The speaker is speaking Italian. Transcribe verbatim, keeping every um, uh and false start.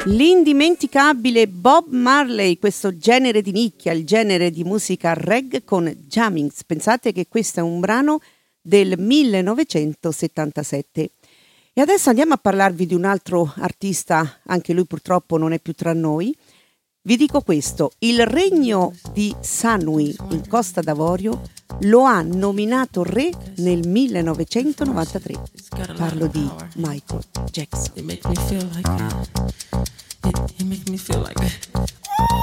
L'indimenticabile Bob Marley, questo genere di nicchia, il genere di musica reggae con Jammings. Pensate che questo è un brano del millenovecentosettantasette. E adesso andiamo a parlarvi di un altro artista, anche lui purtroppo non è più tra noi. Vi dico questo, il regno di Sanui in Costa d'Avorio lo ha nominato re nel millenovecentonovantatré. Parlo di Michael Jackson. It makes me feel like that. It, it makes me feel like that.